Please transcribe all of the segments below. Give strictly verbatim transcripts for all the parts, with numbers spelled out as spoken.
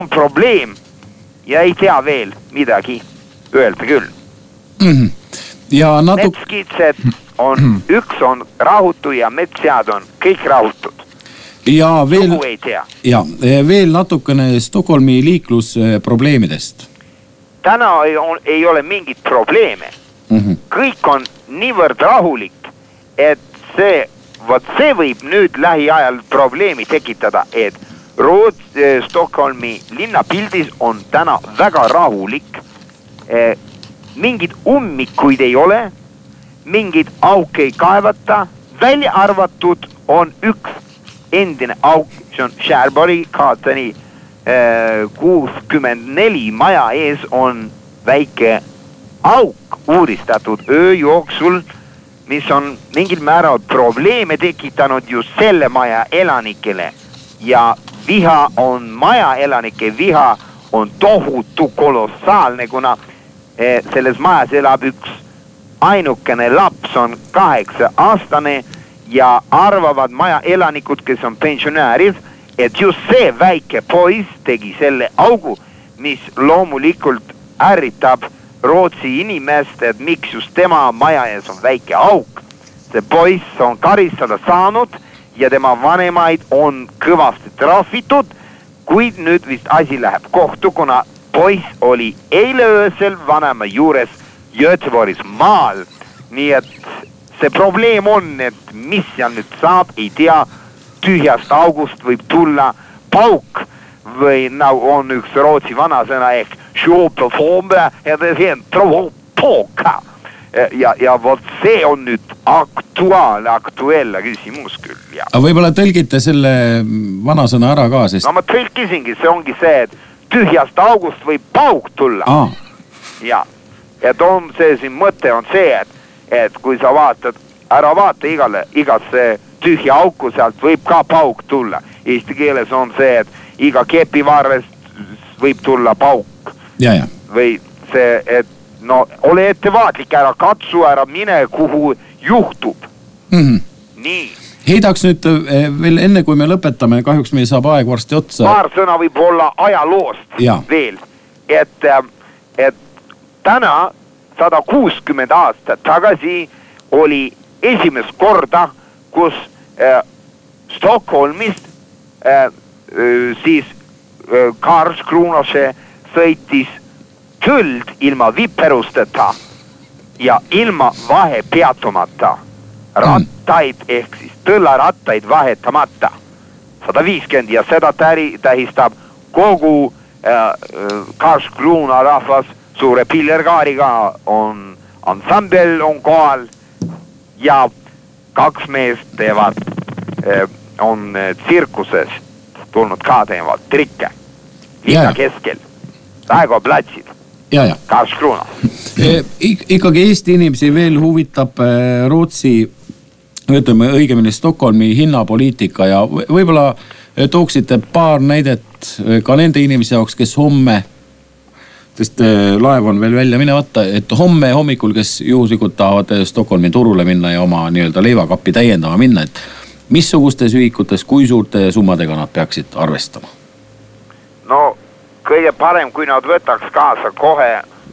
on probleem ja ei tea veel midagi öelda küll. Mm-hmm. Ja natuk... Metskitsed on, üks on rahutu ja metssead on kõik rahutud. Ja veel, Sugu ei tea. Ja veel natukene Stockholmi liiklusprobleemidest. Täna ei, on, ei ole mingit probleeme. Mm-hmm. Kõik on niivõrd rahulik, et see, võt see võib nüüd lähiajal probleemi tekitada, et Rood, eh, Stockholmi linnapildis on täna väga rahulik. Eh, mingid ummikuid ei ole, mingid auke ei kaevata, välja arvatud on üks endine auk, see on Sherbury Kaatani eh, kuuskümmend neli maja ees on väike auk uuristatud öö jooksul, mis on mingil määral probleeme tekitanud just selle maja elanikele ja viha on maja elanike viha on tohutu kolossaalne, kuna eh, selles majas elab üks ainukene laps on kaheksa aastane ja arvavad maja elanikud, kes on pensionäärid, et just see väike poiss tegi selle augu, mis loomulikult ärritab Rootsi inimest, et miks just tema maja ees on väike auk. See poiss on karistada saanud ja tema vanemaid on kõvasti trahvitud, kuid nüüd vist asi läheb kohtu, kuna poiss oli eile öösel vanema juures Göteborgis maal. Nii et see probleem on, et mis seal nüüd saab, ei tea, tühjast august võib tulla pauk või nagu on üks Rootsi vanasõna ehk Sjöpelfombe ja det heter påka. Ja, ja vot see on nüüd aktuaal, aktuella küsimus küll. Ja. Aga võibolla tõlgite selle vanasõna ära ka, sest... No ma tõlkisingi, see ongi see, et tühjast august võib pauk tulla. Ah. Ja, et on see siin mõte on see, et, et kui sa vaatad, ära vaata igale, igasse tühja auku sealt võib ka pauk tulla. Eesti keeles on see, et iga kepivarrest võib tulla pauk. Ja, ja. Või see, et no ole ettevaatlik, ära katsu, ära mine, kuhu juhtub. Mm-hmm. Nii. Heidaks nüüd veel enne, kui me lõpetame, kahjuks meil saab aeg varsti otsa. Paar sõna võib olla ajaloost ja. Veel. Et, et täna sada kuuskümmend aastat tagasi oli esimest korda, kus äh, Stockholmist äh, äh, siis äh, Karlskrunase sõitis tõld ilma viperusteta ja ilma vahe peatumata rattaid mm. ehk siis tõllarattaid vahetamata sada viiskümmend ja seda täri, tähistab kogu äh, Karlskruna rahvas suure pillerkaariga on ansambel on kohal ja kaks meest teevad äh, on tsirkuses tulnud ka teevad trikke linna keskel Väega platsid. Ja, ja. Karlskruna. Ik- ikkagi Eesti inimesi veel huvitab Rootsi, ütleme õigemini Stockholmi hinnapoliitika ja võibolla tooksite paar näidet ka nende inimese jaoks, kes homme, sest laev on veel välja minevata, et homme hommikul, kes juhuslikult tahavad Stockholmi turule minna ja oma nii-öelda leivakappi täiendama minna, et missugustes ühikutes, kui suurte summadega nad peaksid arvestama? No kõige parem, kui nad võtaks kaasa kohe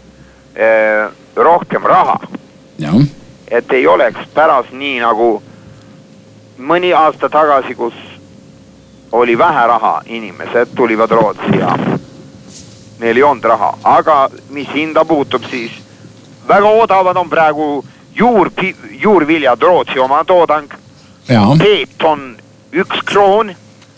eh, rohkem raha. Ja. Et ei oleks pärast nii nagu mõni aasta tagasi, kus oli vähe raha, inimesed tulivad Rootsi ja neil ei olnud raha. Aga mis hinda puutub, siis väga odavad on praegu juur, juurviljad Rootsi oma toodang. Ja. Peet on üks kroon,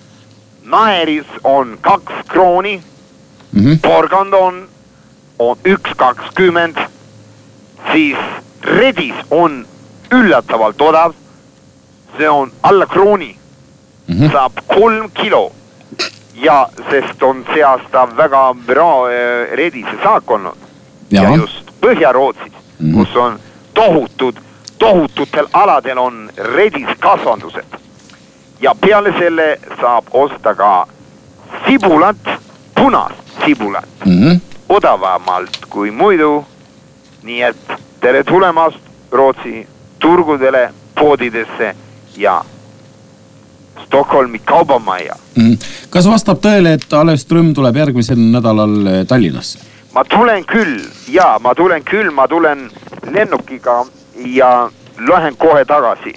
naeris on kaks krooni, Mm-hmm. Porgand on, on üks kakskümmend, siis redis on üllatavalt odav, see on alla krooni, mm-hmm. saab kolm kilo ja sest on see aasta väga bra äh, redise saak olnud ja, ja just Põhja-Rootsis, mm-hmm. kus on tohutud, tohututel aladel on rediskasvandused ja peale selle saab osta ka sibulat, punast sibulat, mm-hmm. odavamalt kui muidu, nii et tere tulemast Rootsi turgudele, poodidesse ja Stockholmi kaubamajja. Mm. Kas vastab tõele, et Alev Ström tuleb järgmisel nädalal Tallinnasse? Ma tulen küll, jaa, ma tulen küll, ma tulen lennukiga ja lähen kohe tagasi.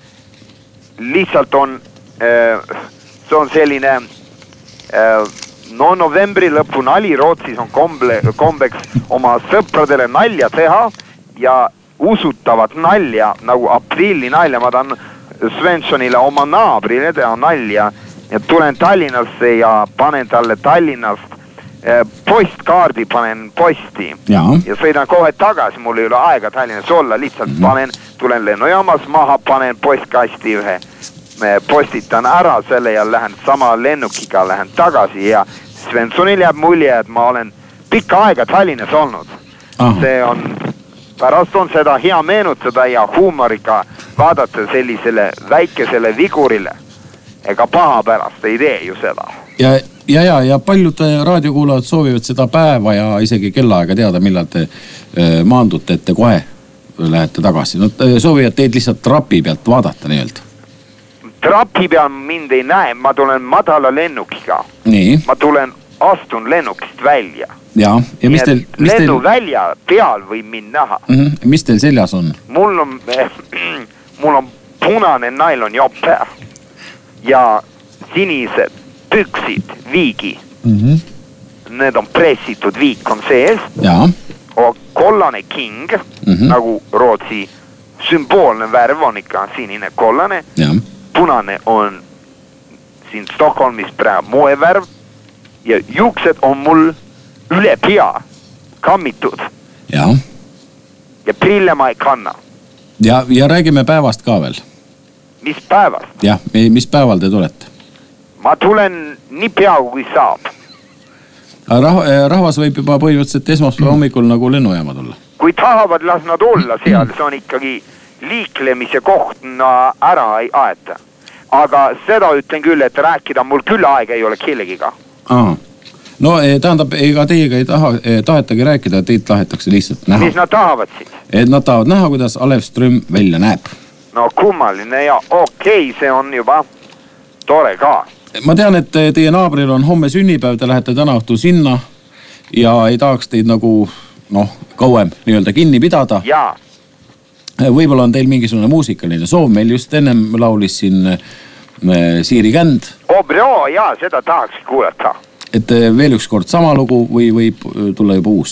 Lihtsalt on, äh, see on selline, äh, no novembri lõpu nali Rootsis on komble, kombeks oma sõpradele nalja teha ja usutavat nalja, nagu aprilli nalja, ma tahan Svenssonile oma naabrile teha nalja ja tulen Tallinnasse ja panen talle Tallinnast äh, postkaardi, panen posti ja, ja sõidan kohe tagasi, mul ei ole aega Tallinnas olla, lihtsalt mm-hmm. panen, tulen lennujaamas maha, panen postkasti ühe, postitan ära selle ja lähen sama lennukiga, lähen tagasi ja Svenssonil jääb mulje, et ma olen pikka aega Tallinnas olnud. Aha. See on, pärast on seda hea meenutada ja huumoriga vaadata sellisele väikesele vigurile. Ega paha pärast ei tee ju seda. Ja, ja, ja, ja paljud raadiokuulajad soovivad seda päeva ja isegi kellaaega teada, millal te maandute, et te kohe lähete tagasi. Nad soovivad teid lihtsalt trapi pealt vaadata nii-öelda. Trapi peal mind ei näe, ma tulen madala lennukiga. Nii. Ma tulen, astun lennukist välja. Ja, ja mis teil... Mis lennu teil... välja peal või mind näha. Mm-hmm. Mis teil seljas on? Mul on, mul on punane nailon jope ja sinised püksid, viigi. Mm-hmm. Need on pressitud, viik on sees. Ja. Kollane king, mm-hmm. nagu Rootsi sümboolne värv on ikka sinine kollane. Ja. Punane on siin Stockholmis praegu moevärv ja juuksed on mul üle pea kammitud. Ja. Ja prille ma ei kanna. Ja, ja räägime päevast ka veel. Mis päevast? Jah, mis päeval te tulete? Ma tulen nii peaaegu kui saab. Rah rahvas võib juba põhimõtteliselt esmaspäeva hommikul nagu lennujaama tulla. Kui tahavad, las nad olla seal, see on ikkagi liiklemise koht no, ära ei aeta. Aga seda ütlen küll, et rääkida mul küll aega ei ole kellegiga. Aha. No tähendab, ega teiega ei taha, tahetagi rääkida, teid tahetakse lihtsalt näha. Mis nad tahavad siis? Et nad tahavad näha, kuidas Alev Ström välja näeb. No kummaline ja okei, see on juba tore ka. Ma tean, et teie naabril on homme sünnipäev, te lähete täna õhtul sinna ja ei tahaks teid nagu, noh, kauem nii-öelda kinni pidada. Jaa. Võib-olla on teil mingisugune muusikaline soov, meil just ennem laulis siin Siiri Känd. Oh, bro, jaa, seda tahaks kuulata. Et veel üks kord sama lugu või võib tulla juba uus?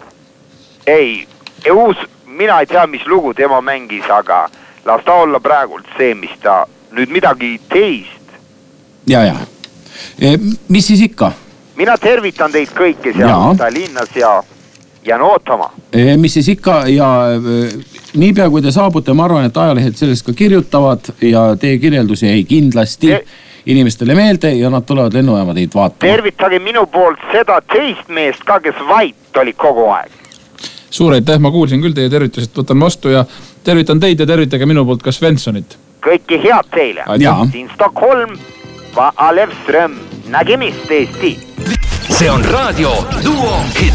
Ei, uus, mina ei tea, mis lugu tema mängis, aga las ta olla praegult see, mis ta nüüd midagi teist. Ja, ja. E, mis siis ikka? Mina tervitan teid kõike seal Tallinnas ja jään ootama. E, mis siis ikka ja e, niipea kui te saabute, ma arvan, et ajalehed sellest ka kirjutavad ja teie kirjeldusi ei kindlasti Te inimestele meelde ja nad tulevad lennujaama teid vaatama. Tervitage minu poolt seda teist meest ka, kes vait oli kogu aeg. Suur aitäh, ma kuulsin küll teie tervitused, võtan vastu ja tervitan teid ja tervitage minu poolt ka Svenssonit. Kõike head teile. Siin Stockholm, Alev Ström, nägemist Eesti. See on raadio Duo Hit.